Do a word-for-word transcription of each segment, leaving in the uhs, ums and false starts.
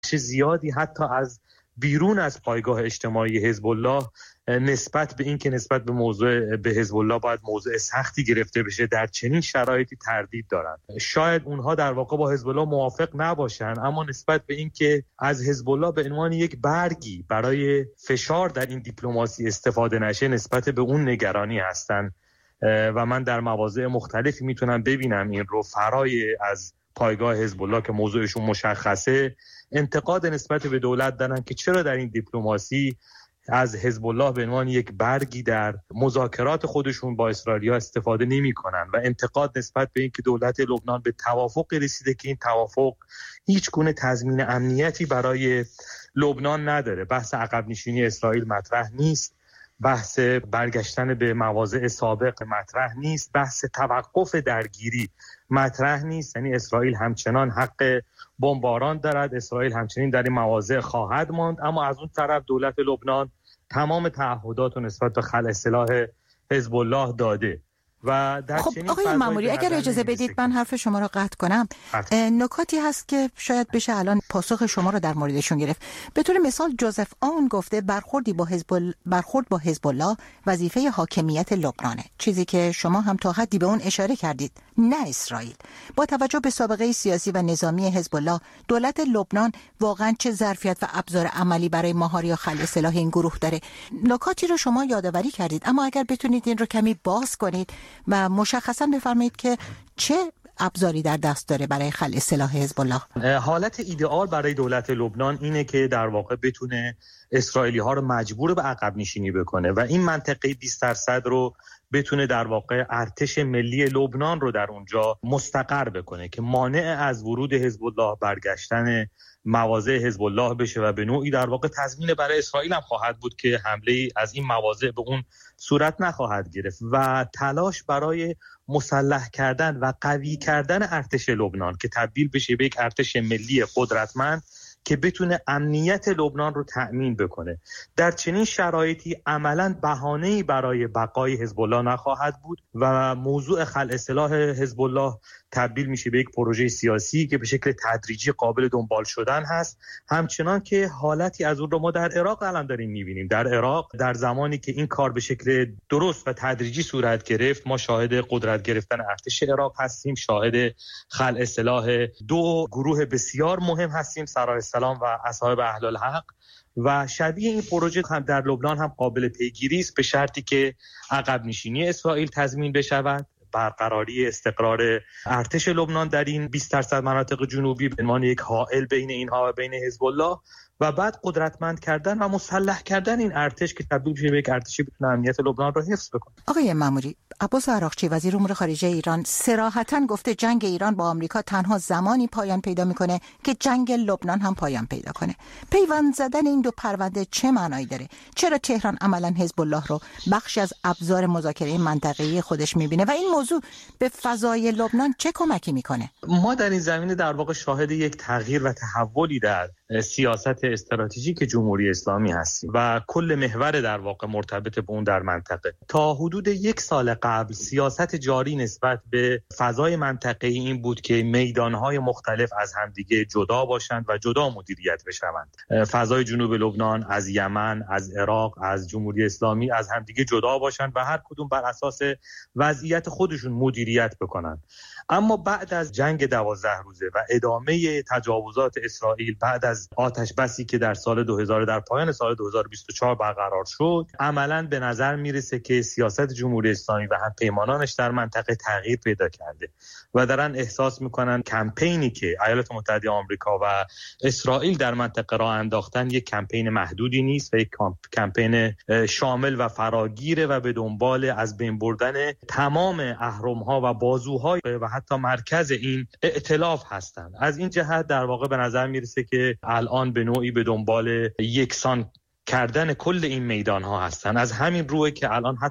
زیادی حتی از بیرون از پایگاه اجتماعی حزب الله نسبت به این که نسبت به موضوع به حزب الله باید موضوع سختی گرفته بشه در چنین شرایطی تردید دارن. شاید اونها در واقع با حزب الله موافق نباشن، اما نسبت به این که از حزب الله به عنوان یک برگی برای فشار در این دیپلماسی استفاده نشه نسبت به اون نگرانی هستن و من در مواضع مختلفی میتونم ببینم این رو فرای از پایگاه حزب الله که موضوعشون مشخصه انتقاد نسبت به دولت دارن که چرا در این دیپلماسی از حزب الله به عنوان یک برگی در مذاکرات خودشون با اسرائیل استفاده نمی کنن و انتقاد نسبت به این که دولت لبنان به توافق رسیده که این توافق هیچ گونه تضمین امنیتی برای لبنان نداره. بحث عقب نشینی اسرائیل مطرح نیست، بحث برگشتن به مواضع سابق مطرح نیست، بحث توقف درگیری مطرح نیست. یعنی اسرائیل همچنان حق بمباران دارد، اسرائیل همچنین در این مواضع خواهد ماند، اما از اون طرف دولت لبنان تمام تعهدات رو نسبت به خلع سلاح حزب الله داده. و در خب آقای ماموری اگر اجازه بدید من حرف شما رو قطع کنم، نکاتی هست که شاید بشه الان پاسخ شما رو در موردشون گرفت. به طور مثال جوزف آون گفته برخوردی با حزب ال... برخورد با حزب الله وظیفه حاکمیت لبنانه، چیزی که شما هم تا حدی به اون اشاره کردید، نه اسرائیل. با توجه به سابقه سیاسی و نظامی حزب الله، دولت لبنان واقعا چه ظرفیت و ابزار عملی برای مهار یا خلع سلاح این گروه داره؟ نکاتی رو شما یادآوری کردید، اما اگر بتونید این رو کمی باز کنید و مشخصا بفرمایید که چه ابزاری در دست داره برای خلع سلاح حزب الله. حالت ایدئال برای دولت لبنان اینه که در واقع بتونه اسرائیلی ها رو مجبور به عقب نشینی بکنه و این منطقه بیست درصد رو بتونه در واقع ارتش ملی لبنان رو در اونجا مستقر بکنه که مانع از ورود حزب الله، برگشتن مواضع حزب الله بشه و به نوعی در واقع تضمین برای اسرائیل هم خواهد بود که حمله از این مواضع به اون صورت نخواهد گرفت و تلاش برای مسلح کردن و قوی کردن ارتش لبنان که تبدیل بشه به یک ارتش ملی قدرتمند که بتونه امنیت لبنان رو تأمین بکنه. در چنین شرایطی عملاً بهانه‌ای برای بقای حزب الله نخواهد بود و موضوع خلع سلاح حزب الله تبدیل میشه به یک پروژه سیاسی که به شکل تدریجی قابل دنبال شدن هست، همچنان که حالتی از اون رو ما در عراق الان داریم میبینیم. در عراق در زمانی که این کار به شکل درست و تدریجی صورت گرفت، ما شاهد قدرت گرفتن ارتش عراق هستیم، شاهد خلع سلاح دو گروه بسیار مهم هستیم، سراح السلام و اصحاب اهل الحق، و شبیه این پروژه هم در لبنان هم قابل پیگیری است به شرطی که عقب نشینی اسرائیل تضمین بشود، برقراری استقرار ارتش لبنان در این بیست درصد مناطق جنوبی به عنوان یک حائل بین اینها و بین حزب الله، و بعد قدرتمند کردن و مسلح کردن این ارتش که تبدیل بشه به یک ارتشی بتونه امنیت لبنان رو حفظ بکنه. آقای ماموری، عباس عراقچی وزیر امور خارجه ایران صراحتاً گفته جنگ ایران با آمریکا تنها زمانی پایان پیدا میکنه که جنگ لبنان هم پایان پیدا کنه. پیوند زدن این دو پرونده چه معنایی داره؟ چرا تهران عملاً حزب الله رو بخشی از ابزار مذاکره منطقه‌ای خودش میبینه و این موضوع به فضای لبنان چه کمکی میکنه؟ ما در این زمینه در واقع شاهد یک تغییر و تحولی در سیاست استراتژیک جمهوری اسلامی هستیم و کل محور در واقع مرتبط به اون در منطقه. تا حدود یک سال قبل سیاست جاری نسبت به فضای منطقه‌ای این بود که میدانهای مختلف از همدیگه جدا باشند و جدا مدیریت بشوند. فضای جنوب لبنان از یمن، از عراق، از جمهوری اسلامی از همدیگه جدا باشند و هر کدوم بر اساس وضعیت خودشون مدیریت بکنند. اما بعد از جنگ دوازده روزه و ادامه تجاوزات اسرائیل بعد از آتش بسی که در سال دو هزار در پایان سال دو هزار و بیست و چهار برقرار شد، عملاً به نظر میرسه که سیاست جمهوری اسلامی و هم پیمانانش در منطقه تغییر پیدا کرده و دارن احساس میکنن کمپینی که ایالات متحده آمریکا و اسرائیل در منطقه راه انداختن یک کمپین محدودی نیست و یک کمپین شامل و فراگیره و به دنبال از بین بردن تمام اهرم‌ها و بازوهای و حتی مرکز این ائتلاف هستند. از این جهت در واقع به نظر میرسه که الان به نوعی به دنبال یکسان کردن کل این میدان ها هستند. از همین روی که الان حتی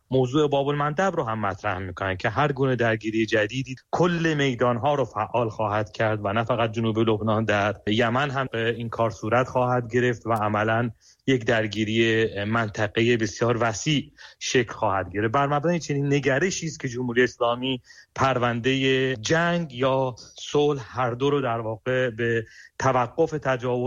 موضوع باب المندب رو هم مطرح میکنن که هر گونه درگیری جدیدی کل میدانها رو فعال خواهد کرد و نه فقط جنوب لبنان، در یمن هم این کار صورت خواهد گرفت و عملاً یک درگیری منطقه بسیار وسیع شکل خواهد گرفت. بر مبنای چنین نگرشی است که جمهوری اسلامی پرونده جنگ یا صلح هر دو رو در واقع به توقف تجاوز